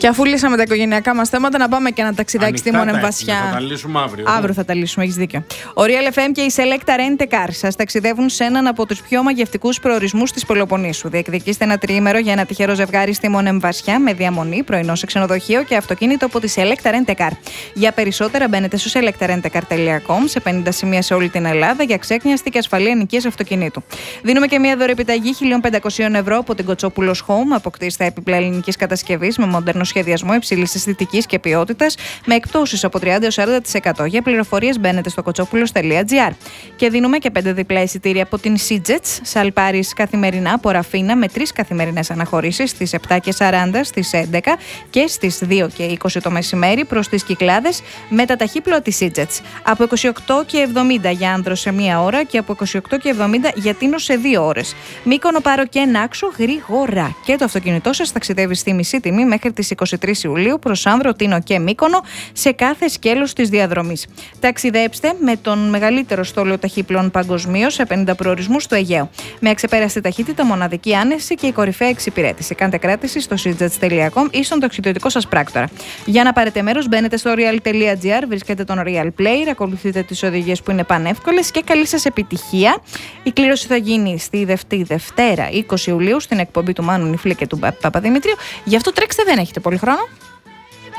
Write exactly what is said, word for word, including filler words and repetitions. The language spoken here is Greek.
Και αφού λύσαμε τα οικογενειακά μας θέματα, να πάμε και ένα ταξιδάκι στη Μονεμβασιά. Θα τα λύσουμε αύριο. Αύριο θα τα λύσουμε, έχεις δίκιο. Ο Real εφ εμ και η Selecta Rent a Car σας ταξιδεύουν σε έναν από τους πιο μαγευτικούς προορισμούς της Πελοποννήσου. Διεκδικήστε ένα τριήμερο για ένα τυχερό ζευγάρι στη Μονεμβασιά με διαμονή, πρωινό σε ξενοδοχείο και αυτοκίνητο από τη Selecta Rent a Car. Για περισσότερα μπαίνετε στο selecta rent a car τελεία com σε πενήντα σημεία σε όλη την Ελλάδα για ξέκνιαστη και ασφαλή ενοικίαση αυτοκινήτου. Δίνουμε και μια δωρεπιταγή χίλια πεντακόσια ευρώ από την Κοτσόπουλος Home. Αποκτήστε έπιπλα ελληνικής κατασκευής με μοντέρνο σχεδιασμό υψηλής αισθητικής και ποιότητας με εκπτώσεις από τριάντα έως σαράντα τοις εκατό. Για πληροφορίες μπαίνετε στο κοτσόπουλος τελεία τζι άρ. Και δίνουμε και πέντε διπλά εισιτήρια από την Σίτζετς. Σαλπάρις καθημερινά από Ραφίνα με τρεις καθημερινές αναχωρήσεις στις επτά και σαράντα, στις έντεκα και στις δύο και είκοσι το μεσημέρι προς τις Κυκλάδες με τα ταχύπλοα της Σίτζετς. Από είκοσι οκτώ και εβδομήντα για άνδρος σε μία ώρα και από είκοσι οκτώ και εβδομήντα για τίνος σε δύο ώρες. Μύκονο, Πάρο και Νάξο γρήγορα. Και το αυτοκίνητό σας ταξιδεύει στη μισή τιμή μέχρι τις είκοσι τρεις Ιουλίου προς Άνδρο, Τίνο και Μύκονο σε κάθε σκέλος της διαδρομής. Ταξιδέψτε με τον μεγαλύτερο στόλο ταχύπλων παγκοσμίως σε πενήντα προορισμούς στο Αιγαίο. Με αξεπέραστη ταχύτητα, μοναδική άνεση και η κορυφαία εξυπηρέτηση. Κάντε κράτηση στο σίτζετς τελεία com ή στον ταξιδιωτικό σας πράκτορα. Για να πάρετε μέρος, μπαίνετε στο real τελεία τζι άρ, βρίσκετε τον Real Player, ακολουθείτε τις οδηγίες που είναι πανεύκολες και καλή σας επιτυχία. Η κλήρωση θα γίνει στη Δευτή, Δευτέρα είκοσι Ιουλίου στην εκπομπή του Μάνου Νιφλή και του Παπαδημητρίου. Γι' αυτό τρέξτε, δεν έχετε πολύ χρόνο.